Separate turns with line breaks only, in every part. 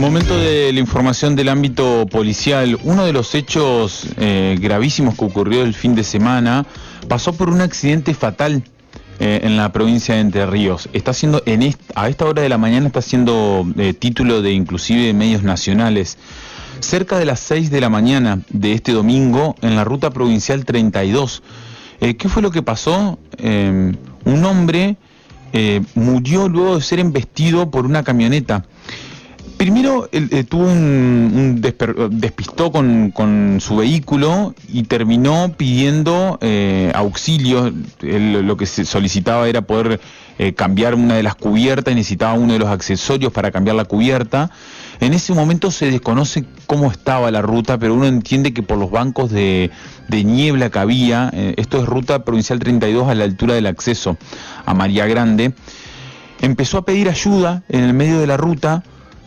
Momento de la información del ámbito policial. Uno de los hechos gravísimos que ocurrió el fin de semana pasó por un accidente fatal en la provincia de Entre Ríos. Está siendo a esta hora de la mañana está siendo título de inclusive de medios nacionales. Cerca de las 6 de la mañana de este domingo en la ruta provincial 32. ¿Qué fue lo que pasó? Un hombre murió luego de ser embestido por una camioneta. Primero tuvo despistó con su vehículo y terminó pidiendo auxilio. Lo que se solicitaba era poder cambiar una de las cubiertas, necesitaba uno de los accesorios para cambiar la cubierta. En ese momento se desconoce cómo estaba la ruta, pero uno entiende que por los bancos de niebla que había, esto es ruta provincial 32 a la altura del acceso a María Grande, empezó a pedir ayuda en el medio de la ruta.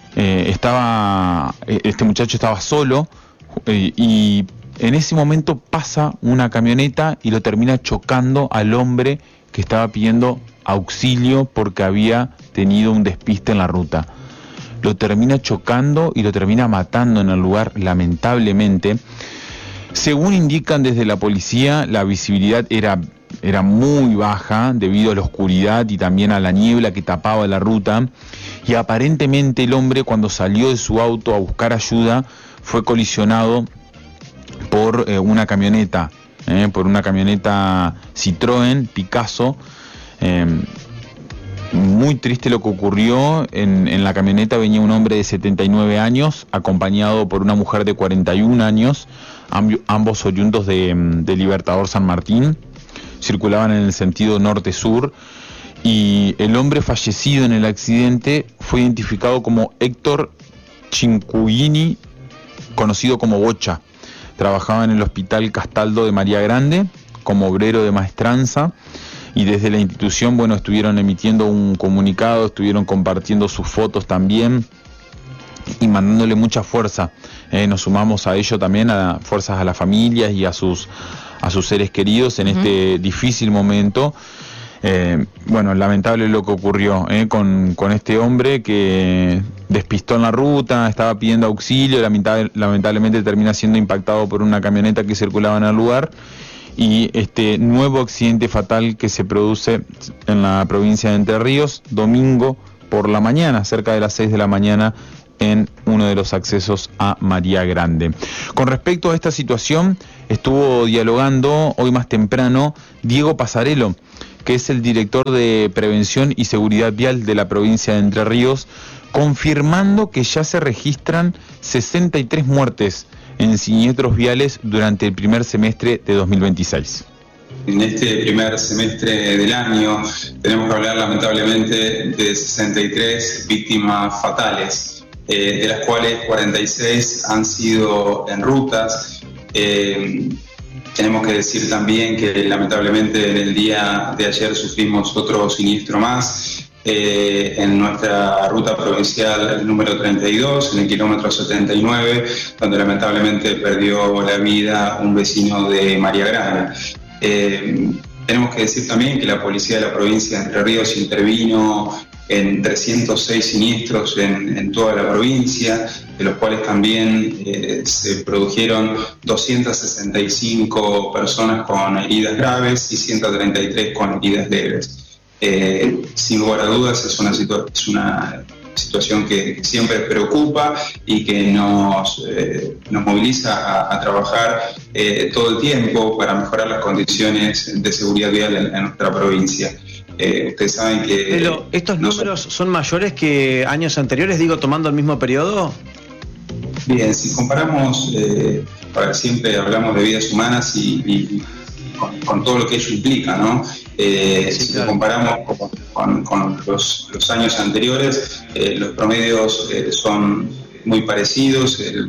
Este muchacho estaba solo y en ese momento pasa una camioneta y lo termina chocando al hombre que estaba pidiendo auxilio porque había tenido un despiste en la ruta. Lo termina chocando y lo termina matando en el lugar, lamentablemente. Según indican desde la policía, la visibilidad era muy baja debido a la oscuridad y también a la niebla que tapaba la ruta, y aparentemente el hombre, cuando salió de su auto a buscar ayuda, fue colisionado por una camioneta Citroën Picasso. Muy triste lo que ocurrió. En la camioneta venía un hombre de 79 años acompañado por una mujer de 41 años, ambos oriundos de Libertador San Martín. Circulaban en el sentido norte-sur, y el hombre fallecido en el accidente fue identificado como Héctor Cincuini, conocido como Bocha. Trabajaba en el Hospital Castaldo de María Grande como obrero de maestranza, y desde la institución, estuvieron emitiendo un comunicado, estuvieron compartiendo sus fotos también y mandándole mucha fuerza. Nos sumamos a ello también, a fuerzas a las familias y a sus seres queridos en este difícil momento. Lamentable lo que ocurrió con este hombre que despistó en la ruta, estaba pidiendo auxilio, lamentablemente termina siendo impactado por una camioneta que circulaba en el lugar, y este nuevo accidente fatal que se produce en la provincia de Entre Ríos, domingo por la mañana, cerca de las 6 de la mañana, en uno de los accesos a María Grande. Con respecto a esta situación, estuvo dialogando hoy más temprano Diego Pasarello, que es el director de Prevención y Seguridad Vial de la provincia de Entre Ríos, confirmando que ya se registran 63 muertes en siniestros viales durante el primer semestre de 2026.
En este primer semestre del año tenemos que hablar lamentablemente de 63 víctimas fatales, de las cuales 46 han sido en rutas. Tenemos que decir también que lamentablemente en el día de ayer sufrimos otro siniestro más en nuestra ruta provincial número 32, en el kilómetro 79, donde lamentablemente perdió la vida un vecino de María Grande. Tenemos que decir también que la policía de la provincia de Entre Ríos intervino en 306 siniestros en toda la provincia, de los cuales también se produjeron 265 personas con heridas graves y 133 con heridas leves. Sin lugar a dudas es una situación que siempre preocupa y que nos moviliza a trabajar todo el tiempo para mejorar las condiciones de seguridad vial en nuestra provincia. Ustedes saben que...
Pero, ¿estos números son mayores que años anteriores, tomando el mismo periodo?
Bien, si comparamos, siempre hablamos de vidas humanas y con todo lo que ello implica, ¿no? Si lo comparamos con los años anteriores, los promedios son muy parecidos. El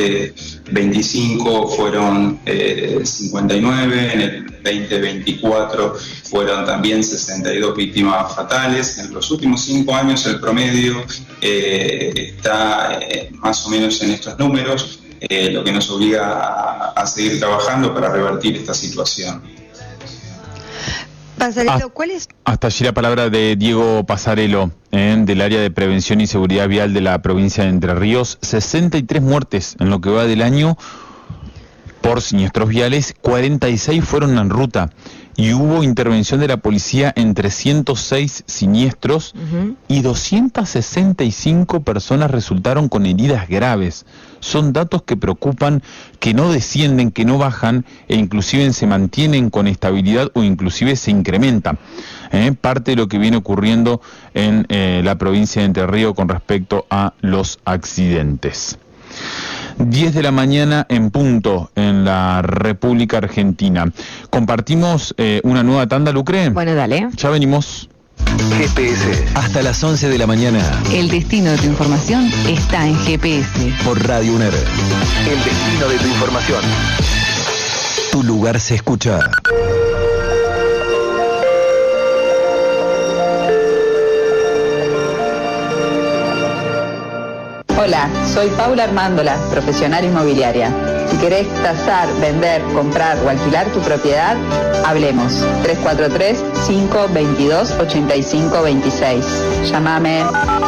2025 fueron 59, en el 2024 fueron también 62 víctimas fatales. En los últimos 5 años el promedio está más o menos en estos números, lo que nos obliga a seguir trabajando para revertir esta situación.
Pasarelo, ¿cuál es?
Hasta allí la palabra de Diego Pasarelo, del área de prevención y seguridad vial de la provincia de Entre Ríos. 63 muertes en lo que va del año por siniestros viales, 46 fueron en ruta y hubo intervención de la policía en 306 siniestros y 265 personas resultaron con heridas graves. Son datos que preocupan, que no descienden, que no bajan e inclusive se mantienen con estabilidad o inclusive se incrementan. Parte de lo que viene ocurriendo en la provincia de Entre Ríos con respecto a los accidentes. 10 de la mañana en punto en la República Argentina. Compartimos una nueva tanda, Lucre.
Bueno, dale.
Ya venimos.
GPS, hasta las 11 de la mañana.
El destino de tu información está en GPS.
Por Radio UNER. El destino de tu información. Tu lugar se escucha.
Hola, soy Paula Armándola, profesional inmobiliaria. Si querés tasar, vender, comprar o alquilar tu propiedad, hablemos. 343-522-8526. Llámame.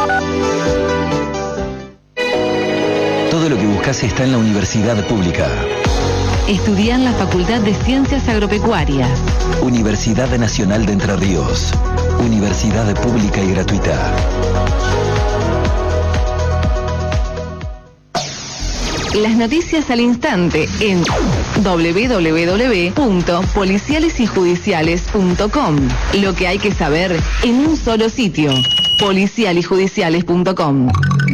Todo lo que buscas está en la universidad pública.
Estudia en la Facultad de Ciencias Agropecuarias.
Universidad Nacional de Entre Ríos. Universidad pública y gratuita.
Las noticias al instante en www.policialesyjudiciales.com. Lo que hay que saber en un solo sitio. policialyjudiciales.com.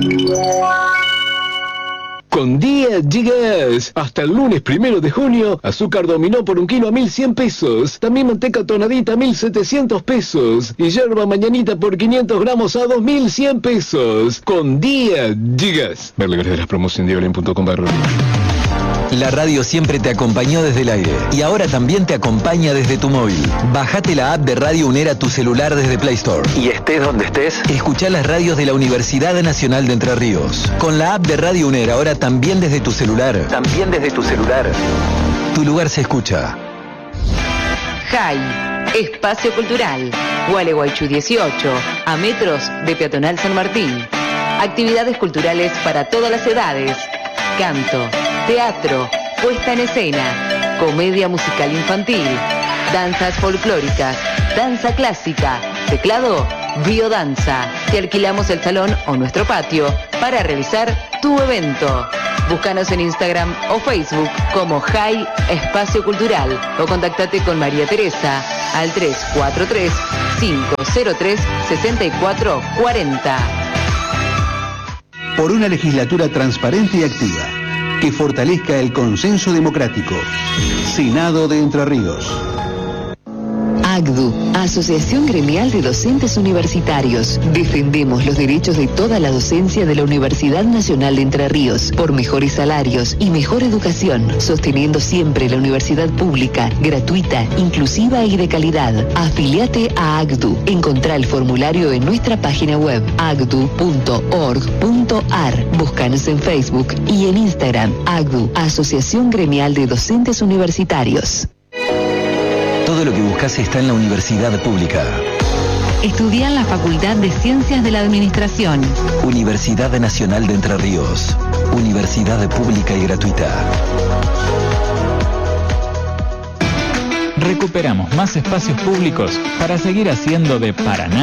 Con Día Gigas. Hasta el lunes 1 de junio, azúcar dominó por 1 kilo a 1.100 pesos. También manteca tonadita a 1.700 pesos. Y yerba mañanita por 500 gramos a 2.100 pesos. Con Día Gigas. Ver la de las promos en diolin.com.
La radio siempre te acompañó desde el aire y ahora también te acompaña desde tu móvil. Bájate la app de Radio UNER a tu celular desde Play Store. Y estés donde estés, escuchá las radios de la Universidad Nacional de Entre Ríos. Con la app de Radio UNER ahora también desde tu celular. También desde tu celular. Tu lugar se escucha.
JAI, Espacio Cultural. Gualeguaychú 18, a metros de Peatonal San Martín. Actividades culturales para todas las edades. Canto, teatro, puesta en escena, comedia musical infantil, danzas folclóricas, danza clásica, teclado, biodanza. Te alquilamos el salón o nuestro patio para realizar tu evento. Búscanos en Instagram o Facebook como JAI Espacio Cultural o contactate con María Teresa al 343-503-6440.
Por una legislatura transparente y activa, que fortalezca el consenso democrático. Senado de Entre Ríos.
AGDU, Asociación Gremial de Docentes Universitarios. Defendemos los derechos de toda la docencia de la Universidad Nacional de Entre Ríos por mejores salarios y mejor educación, sosteniendo siempre la universidad pública, gratuita, inclusiva y de calidad. Afiliate a AGDU. Encontrá el formulario en nuestra página web agdu.org.ar. Búscanos en Facebook y en Instagram. AGDU, Asociación Gremial de Docentes Universitarios.
Todo lo que buscas está en la universidad pública.
Estudia en la Facultad de Ciencias de la Administración.
Universidad Nacional de Entre Ríos. Universidad pública y gratuita.
Recuperamos más espacios públicos para seguir haciendo de Paraná